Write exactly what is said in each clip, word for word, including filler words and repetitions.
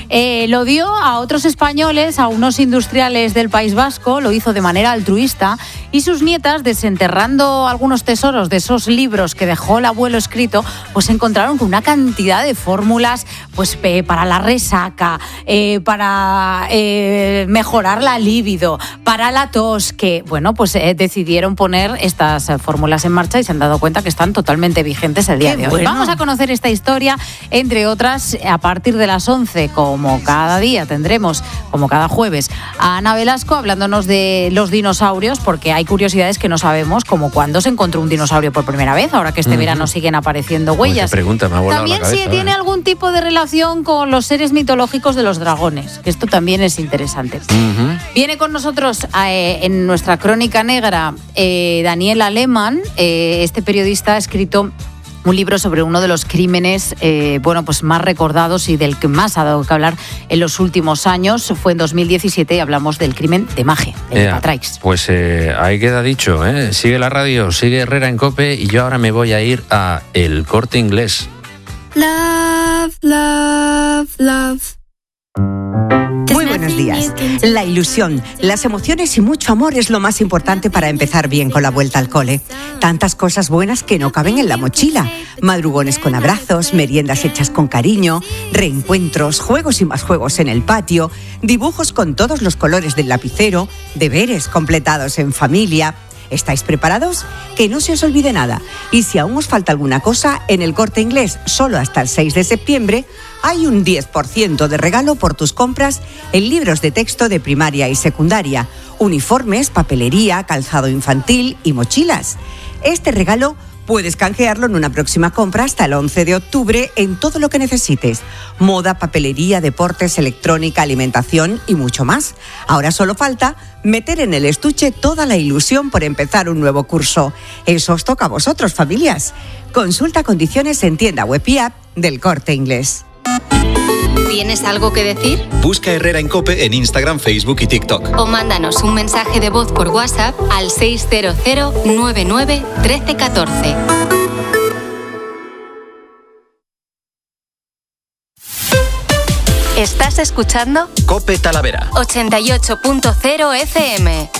Eh, lo dio a otros españoles, a unos industriales del País Vasco, lo hizo de manera altruista, y sus nietas, desenterrando algunos tesoros de esos libros que dejó el abuelo escrito, pues se encontraron con una cantidad de fórmulas pues, eh, para la resaca, eh, para eh, mejorar la libido, para la tos, que bueno, pues eh, decidieron poner estas eh, fórmulas en marcha y se han dado cuenta que están totalmente vigentes el día Qué de hoy. bueno. Vamos a conocer esta historia, entre otras, a partir de las once, como cada día tendremos, como cada jueves, a Ana Velasco hablándonos de los dinosaurios, porque hay curiosidades que no sabemos, como cuándo se encontró un dinosaurio por primera vez, ahora que este uh-huh. verano siguen apareciendo huellas. Pregunta, me ha volado también la cabeza, si tiene ¿eh? algún tipo de relación con los seres mitológicos de los dragones, que esto también es interesante. Uh-huh. Viene con nosotros eh, en nuestra crónica negra eh, Daniel Alemán, eh, este periodista ha escrito un libro sobre uno de los crímenes eh, bueno, pues más recordados y del que más ha dado que hablar en los últimos años. Fue en dos mil diecisiete y hablamos del crimen de Maje, de eh, Patraix. Pues eh, ahí queda dicho, ¿eh? Sigue la radio, sigue Herrera en COPE y yo ahora me voy a ir a El Corte Inglés. Love, love, love. Muy buenos días. La ilusión, las emociones y mucho amor es lo más importante para empezar bien con la vuelta al cole. Tantas cosas buenas que no caben en la mochila. Madrugones con abrazos, meriendas hechas con cariño, reencuentros, juegos y más juegos en el patio, dibujos con todos los colores del lapicero, deberes completados en familia. ¿Estáis preparados? Que no se os olvide nada. Y si aún os falta alguna cosa, en El Corte Inglés, solo hasta el seis de septiembre, hay un diez por ciento de regalo por tus compras en libros de texto de primaria y secundaria, uniformes, papelería, calzado infantil y mochilas. Este regalo puedes canjearlo en una próxima compra hasta el once de octubre en todo lo que necesites. Moda, papelería, deportes, electrónica, alimentación y mucho más. Ahora solo falta meter en el estuche toda la ilusión por empezar un nuevo curso. Eso os toca a vosotros, familias. Consulta condiciones en tienda web y app del Corte Inglés. ¿Tienes algo que decir? Busca Herrera en COPE en Instagram, Facebook y TikTok. O mándanos un mensaje de voz por WhatsApp al seis cero cero nueve nueve uno tres uno cuatro. ¿Estás escuchando? COPE Talavera. ochenta y ocho punto cero F M.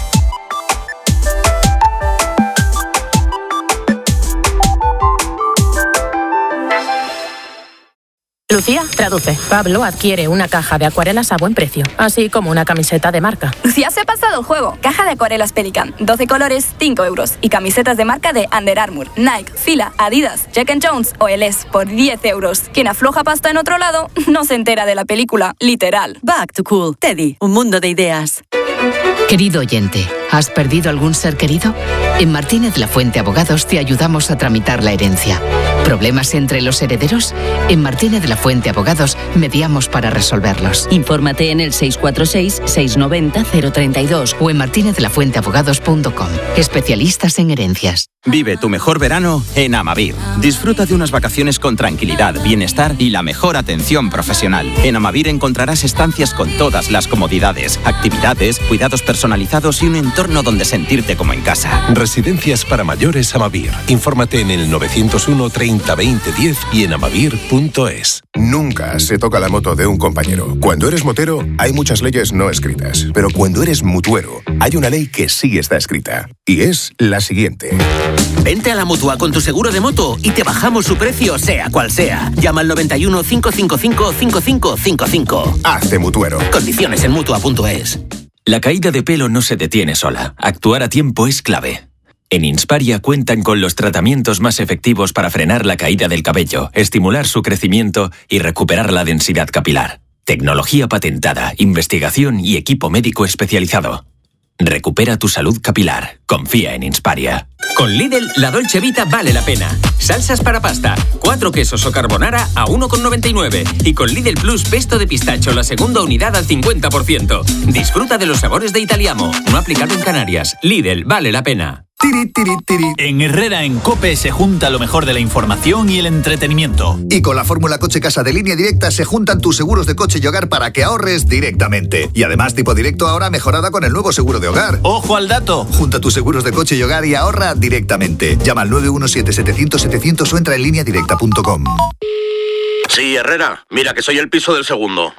Lucía, traduce. Pablo adquiere una caja de acuarelas a buen precio, así como una camiseta de marca. Lucía se ha pasado el juego. Caja de acuarelas Pelican, doce colores, cinco euros. Y camisetas de marca de Under Armour, Nike, Fila, Adidas, Jack and Jones o Eles por diez euros. Quien afloja pasta en otro lado no se entera de la película, literal. Back to Cool. Teddy, un mundo de ideas. Querido oyente, ¿has perdido algún ser querido? En Martínez La Fuente Abogados te ayudamos a tramitar la herencia. ¿Problemas entre los herederos? En Martínez La Fuente Abogados mediamos para resolverlos. Infórmate en el seis cuatro seis, seis nueve cero, cero tres dos o en martinez la fuente abogados punto com. Especialistas en herencias. Vive tu mejor verano en Amavir. Disfruta de unas vacaciones con tranquilidad, bienestar y la mejor atención profesional. En Amavir encontrarás estancias con todas las comodidades, actividades, cuidados personalizados y un entorno donde sentirte como en casa. Residencias para mayores Amavir. Infórmate en el novecientos uno, treinta, veinte, diez y en amavir punto es. Nunca se toca la moto de un compañero. Cuando eres motero, hay muchas leyes no escritas. Pero cuando eres mutuero, hay una ley que sí está escrita. Y es la siguiente. Vente a la Mutua con tu seguro de moto y te bajamos su precio, sea cual sea. Llama al noventa y uno, cinco cinco cinco, cinco cinco cinco cinco. Hazte mutuero. Condiciones en mutua punto es. La caída de pelo no se detiene sola. Actuar a tiempo es clave. En Insparia cuentan con los tratamientos más efectivos para frenar la caída del cabello, estimular su crecimiento y recuperar la densidad capilar. Tecnología patentada, investigación y equipo médico especializado. Recupera tu salud capilar. Confía en Insparia. Con Lidl, la Dolce Vita vale la pena. Salsas para pasta, cuatro quesos o carbonara a uno con noventa y nueve. Y con Lidl Plus pesto de pistacho, la segunda unidad al cincuenta por ciento. Disfruta de los sabores de Italiamo. No aplicado en Canarias. Lidl vale la pena. Tiri, tiri, tiri. En Herrera en COPE se junta lo mejor de la información y el entretenimiento. Y con la fórmula Coche Casa de Línea Directa se juntan tus seguros de coche y hogar para que ahorres directamente. Y además tipo directo ahora mejorada con el nuevo seguro de hogar. ¡Ojo al dato! Junta tus seguros de coche y hogar y ahorra directamente. Llama al nueve uno siete, setecientos, setecientos o entra en línea directa punto com. Sí, Herrera, mira que soy el piso del segundo.